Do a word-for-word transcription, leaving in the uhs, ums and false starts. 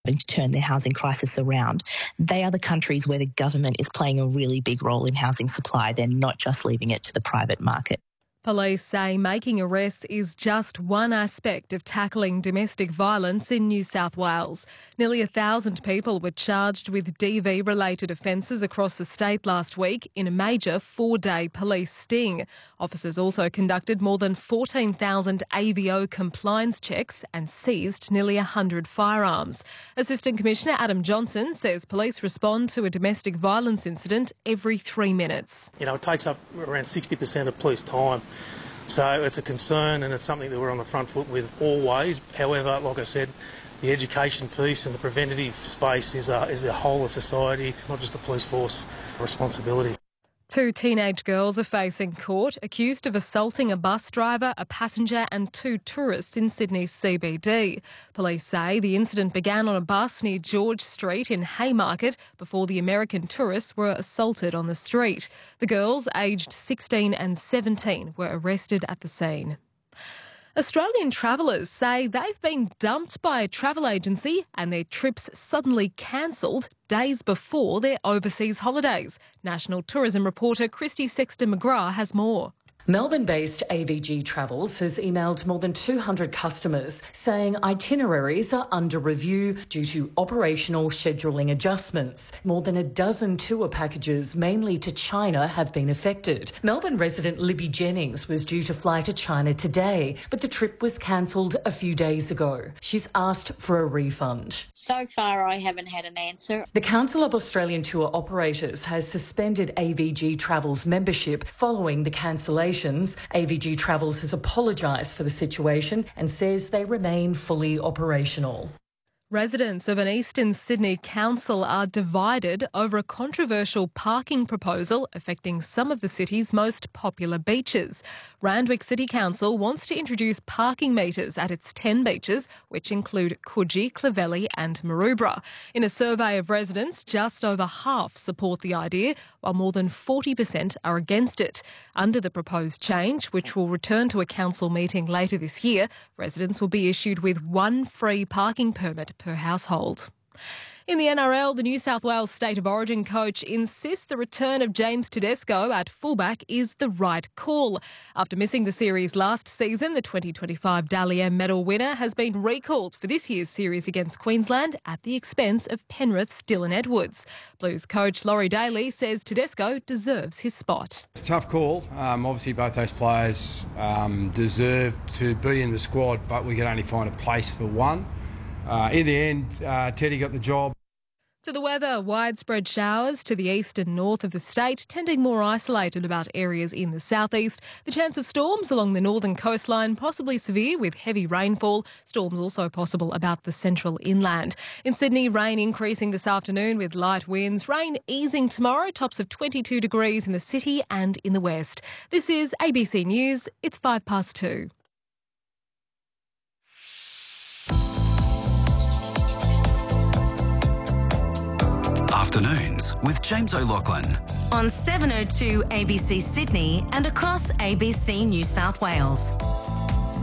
helping to turn their housing crisis around. They are the countries where the government is playing a really big role in housing supply. They're not just leaving it to the private market. Police say making arrests is just one aspect of tackling domestic violence in New South Wales. Nearly a thousand people were charged with D V-related offences across the state last week in a major four-day police sting. Officers also conducted more than fourteen thousand A V O compliance checks and seized nearly one hundred firearms. Assistant Commissioner Adam Johnson says police respond to a domestic violence incident every three minutes. You know, it takes up around sixty percent of police time. So it's a concern and it's something that we're on the front foot with always. However, like I said, the education piece and the preventative space is a, is a whole of society, not just the police force responsibility. Two teenage girls are facing court accused of assaulting a bus driver, a passenger and two tourists in Sydney's C B D. Police say the incident began on a bus near George Street in Haymarket before the American tourists were assaulted on the street. The girls, aged sixteen and seventeen, were arrested at the scene. Australian travellers say they've been dumped by a travel agency and their trips suddenly cancelled days before their overseas holidays. National tourism reporter Christy Sexton-McGrath has more. Melbourne-based A V G Travels has emailed more than two hundred customers saying itineraries are under review due to operational scheduling adjustments. More than a dozen tour packages, mainly to China, have been affected. Melbourne resident Libby Jennings was due to fly to China today, but the trip was cancelled a few days ago. She's asked for a refund. So far, I haven't had an answer. The Council of Australian Tour Operators has suspended A V G Travels membership following the cancellation. A V G Travels has apologised for the situation and says they remain fully operational. Residents of an Eastern Sydney council are divided over a controversial parking proposal affecting some of the city's most popular beaches. Randwick City Council wants to introduce parking meters at its ten beaches, which include Coogee, Clovelly and Maroubra. In a survey of residents, just over half support the idea, while more than forty percent are against it. Under the proposed change, which will return to a council meeting later this year, residents will be issued with one free parking permit per household. In the N R L, the New South Wales State of Origin coach insists the return of James Tedesco at fullback is the right call. After missing the series last season, the twenty twenty-five Dally M medal winner has been recalled for this year's series against Queensland at the expense of Penrith's Dylan Edwards. Blues coach Laurie Daly says Tedesco deserves his spot. It's a tough call. Um, obviously, both those players um, deserve to be in the squad, but we could only find a place for one. Uh, in the end, uh, Teddy got the job. To the weather, widespread showers to the east and north of the state, tending more isolated about areas in the southeast. The chance of storms along the northern coastline, possibly severe with heavy rainfall. Storms also possible about the central inland. In Sydney, rain increasing this afternoon with light winds. Rain easing tomorrow, tops of twenty-two degrees in the city and in the west. This is A B C News. It's five past two. Afternoons with James O'Loughlin. On seven oh two A B C Sydney and across A B C New South Wales.